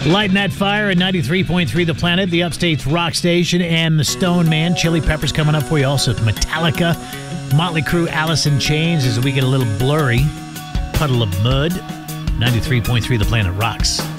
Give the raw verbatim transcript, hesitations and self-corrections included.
Lighting that fire at ninety-three point three The Planet, the Upstate's Rock Station, and the Stone Man. Chili Peppers coming up for you. Also Metallica, Motley Crue, Alice in Chains as we get a little blurry. Puddle of Mud. ninety-three point three The Planet rocks.